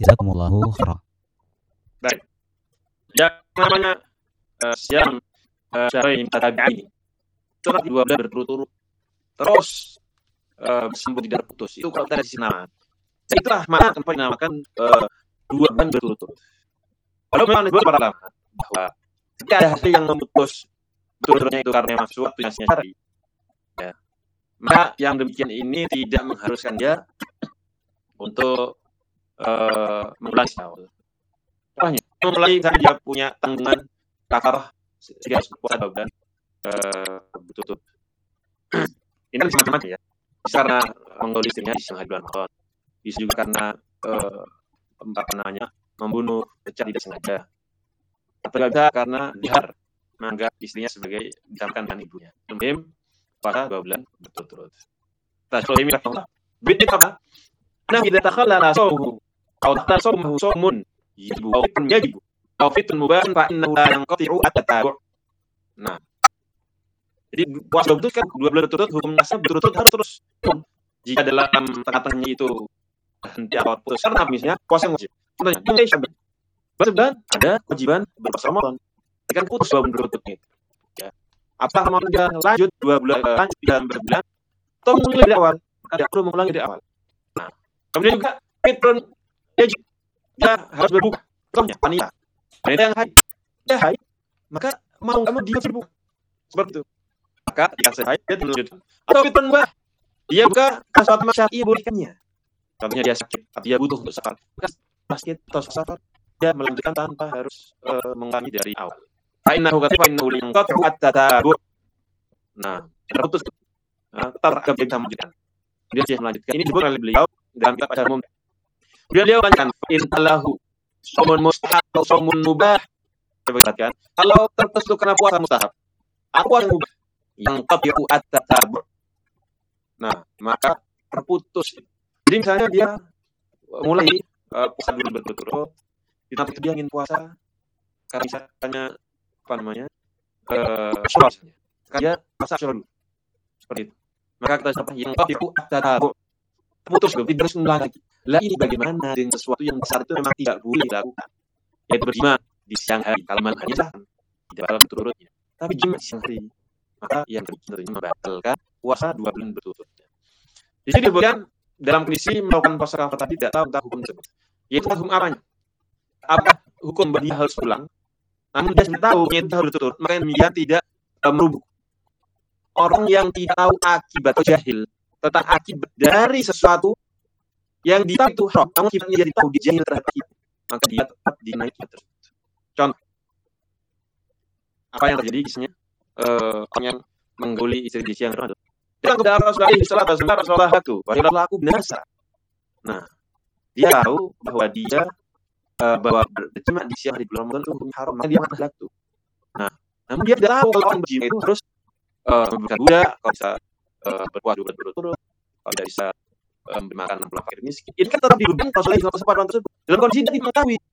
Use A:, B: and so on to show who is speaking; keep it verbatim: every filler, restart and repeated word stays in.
A: Jazakumullahu khairan.
B: Baik. Yang namanya uh, siang uh, syahrain mutatabi'ain. Surat dua belas berturut-turut. Terus uh, bersambung tidak putus. Itu kalau dari sisi nama. Itulah maka tempat dinamakan uh, dua bulan berturut-turut. Kalau memang dua para ulama bahwa jika ada hasil yang memutus betul-betulnya itu karena maksud waktu yang syar'i, ya, maka yang demikian ini tidak mengharuskan dia untuk uh, mengulangi tahun. Contohnya, mulai misalnya dia punya tanggungan kafar sehingga harus puasa dua bulan uh, betul-betul. Ini kan macam-macam ya. Bisa karena menggoli istrinya di siang hari bulan Ramadan. Bisa juga karena uh, apa namanya membunuh secara tidak sengaja. Atau juga karena dihar menganggap istrinya sebagai misalkan dan ibunya. Kemudian puasa dua bulan berturut-turut. Tasawuf ini apa? Bidit apa? Nah, kita takhallala sawmuhu atau tasawmuhu sawmun yajibu aw fitun yajibu aw fitun mubahan fa innahu la yanqati'u at-tatabu'. Nah, jadi puasa betul kan dua bulan berturut-turut hukum asal berturut-turut harus terus. Jika dalam tengah-tengahnya itu henti atau putus karena misalnya puasa wajib. Contohnya, mulai Syaban. Syaban ada kewajiban berpuasa Ramadan. Kan putus dua bulan berturut-turut gitu. Ya. Apa mau dia lanjut dua bulan uh, lanjut dalam berbulan atau mulai dari awal? Tidak perlu mengulangi dari awal. Nah, kemudian juga fitrun wajib. Dia harus berbuka. Contohnya wanita. Wanita yang haid. Dia haid, maka mau kamu dia berbuka. Seperti itu. Maka ketika selesai haid dia melanjutkan. Atau fitrun mubah. Dia buka sesuatu masyarakat bolehkannya. Contohnya dia sakit, atau dia butuh untuk safar. Maka sakit atau safar dia melanjutkan tanpa harus uh, mengulangi dari awal. Fa'innahu katifa innahu liyanqati'u at-tatabu'. Nah, terputus. Nah, tetap bisa melanjutkan. Dia dia melanjutkan. Ini disebut oleh beliau dalam kitab Asyar Umum. Beliau dia lanjutkan intalahu shaumun mustahab atau shaumun mubah. Coba perhatikan. Kalau terputus itu karena puasa mustahab, apa yang mubah? Yang qati'u at-tatabu'. Nah, maka terputus. Jadi misalnya dia mulai uh, puasa dulu berturut-turut, di tempat itu dia ingin puasa karena misalnya apa namanya uh, Syawal misalnya, karena dia puasa Syawal dulu, seperti itu. Maka kita dapat yang qati'u at-tatabu', terputus itu tidak harus mengulang lagi. Lah ini bagaimana dengan sesuatu yang besar itu memang tidak boleh dilakukan, yaitu berjima di siang hari. Kalau malam hari sah, tidak bakal berturut-turutnya. Tapi jima di siang hari, maka yang berturut-turut membatalkan puasa dua bulan berturut-turut. Di sini disebutkan dalam kondisi melakukan puasa kafar tadi tidak tahu tentang hukum tersebut. Yaitu hukum apanya? Apa hukum bagi dia harus pulang? Namun dia sudah tahu itu harus berturut-turut, maka dia tidak uh, merubuk. Orang yang tidak tahu akibat atau jahil tentang akibat dari sesuatu yang dia itu haram, namun akibatnya dia tahu dia jahil terhadap itu, maka dia tetap dinaikkan tersebut. Contoh, apa yang terjadi misalnya uh, orang yang menggauli istri di siang Ramadan. Dia tidak harus balik salat sebentar salat itu, padahal aku binasa. Nah, dia tahu bahwa dia uh, bahwa berjima di siang hari bulan Ramadan itu hukumnya haram, maka dia mengatakan itu. Nah, namun dia tidak tahu kalau orang berjima itu harus uh, membuka budak, kalau bisa uh, berpuasa dua bulan berturut-turut, kalau tidak bisa um, makan enam puluh fakir miskin. Ini kan tetap dibebankan kalau selain sempat tersebut. Dalam kondisi dia tidak mengetahui